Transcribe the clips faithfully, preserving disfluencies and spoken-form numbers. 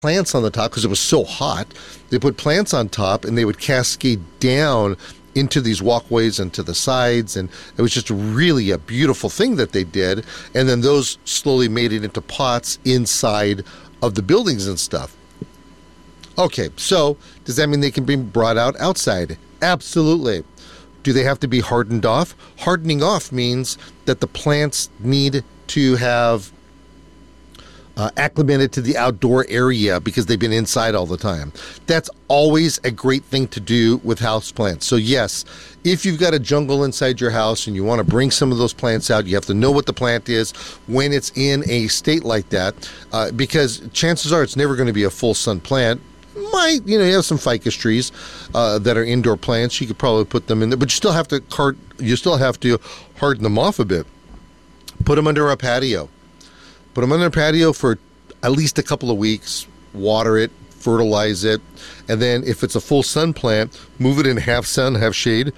plants on the top because it was so hot. They put plants on top and they would cascade down into these walkways and to the sides, and it was just really a beautiful thing that they did. And then those slowly made it into pots inside of the buildings and stuff. Okay, so does that mean they can be brought out outside? Absolutely. Do they have to be hardened off? Hardening off means that the plants need to have Uh, acclimated to the outdoor area because they've been inside all the time. That's always a great thing to do with houseplants. So yes, if you've got a jungle inside your house and you want to bring some of those plants out, you have to know what the plant is when it's in a state like that, uh, because chances are it's never going to be a full sun plant. Might, you know, you have some ficus trees uh, that are indoor plants. You could probably put them in there, but you still have to cart, you still have to harden them off a bit. Put them under a patio. Put them on their patio for at least a couple of weeks, water it, fertilize it, and then if it's a full sun plant, move it in half sun, half shade.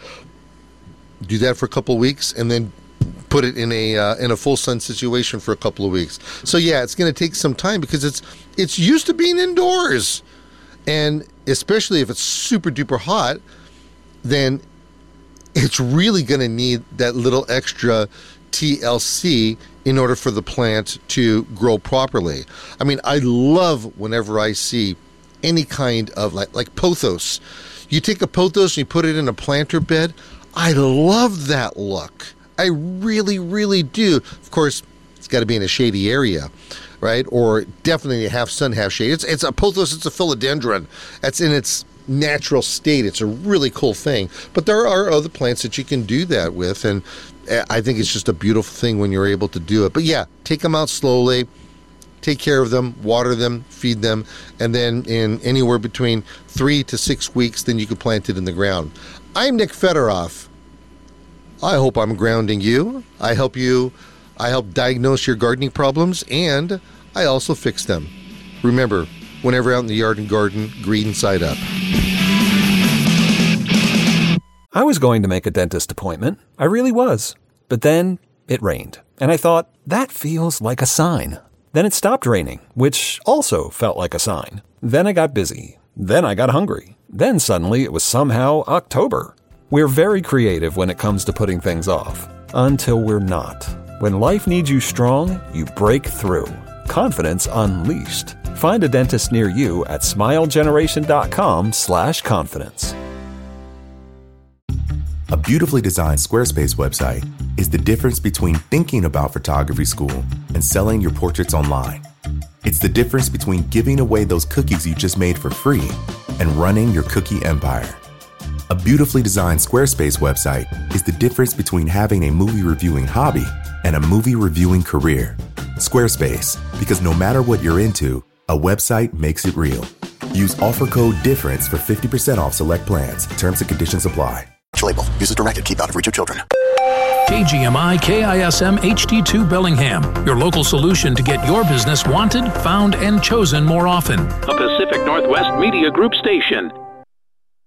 Do that for a couple of weeks, and then put it in a uh, in a full sun situation for a couple of weeks. So yeah, it's going to take some time because it's it's used to being indoors, and especially if it's super duper hot, then it's really going to need that little extra T L C in order for the plant to grow properly. I mean, I love whenever I see any kind of like like pothos. You take a pothos and you put it in a planter bed. I love that look. I really, really do. Of course, it's got to be in a shady area, right? Or definitely half sun, half shade. It's it's a pothos. It's a philodendron. That's in its natural state. It's a really cool thing. But there are other plants that you can do that with, and I think it's just a beautiful thing when you're able to do it. But yeah, take them out slowly, take care of them, water them, feed them, and then in anywhere between three to six weeks, then you can plant it in the ground. I'm Nick Federoff. I hope I'm grounding you. I help you. I help diagnose your gardening problems, and I also fix them. Remember, whenever out in the yard and garden, green side up. I was going to make a dentist appointment. I really was. But then it rained, and I thought, that feels like a sign. Then it stopped raining, which also felt like a sign. Then I got busy. Then I got hungry. Then suddenly it was somehow October. We're very creative when it comes to putting things off. Until we're not. When life needs you strong, you break through. Confidence unleashed. Find a dentist near you at smilegeneration.com slash confidence. A beautifully designed Squarespace website is the difference between thinking about photography school and selling your portraits online. It's the difference between giving away those cookies you just made for free and running your cookie empire. A beautifully designed Squarespace website is the difference between having a movie reviewing hobby and a movie reviewing career. Squarespace, because no matter what you're into, a website makes it real. Use offer code DIFFERENCE for fifty percent off select plans. Terms and conditions apply. Label. Use as directed. Keep out of reach of children. K G M I K I S M H D two Bellingham, your local solution to get your business wanted, found, and chosen more often. A Pacific Northwest Media Group station.